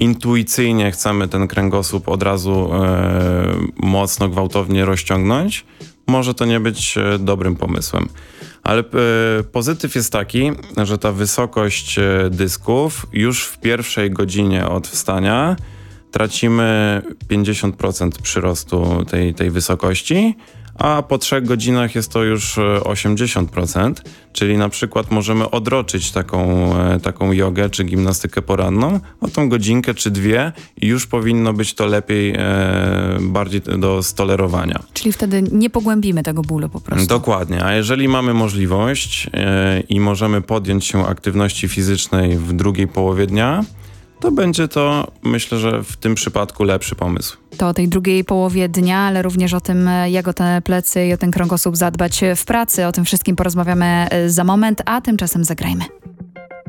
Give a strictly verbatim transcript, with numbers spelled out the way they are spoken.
intuicyjnie chcemy ten kręgosłup od razu e, mocno, gwałtownie rozciągnąć, może to nie być e, dobrym pomysłem. Ale e, pozytyw jest taki, że ta wysokość e, dysków już w pierwszej godzinie od wstania tracimy pięćdziesiąt procent przyrostu tej, tej wysokości, a po trzech godzinach jest to już osiemdziesiąt procent, czyli na przykład możemy odroczyć taką, taką jogę czy gimnastykę poranną o tą godzinkę czy dwie i już powinno być to lepiej, e, bardziej do stolerowania. Czyli wtedy nie pogłębimy tego bólu po prostu. Dokładnie, a jeżeli mamy możliwość e, i możemy podjąć się aktywności fizycznej w drugiej połowie dnia, to będzie to, myślę, że w tym przypadku lepszy pomysł. To o tej drugiej połowie dnia, ale również o tym, jak o te plecy i o ten kręgosłup zadbać w pracy. O tym wszystkim porozmawiamy za moment, a tymczasem zagrajmy.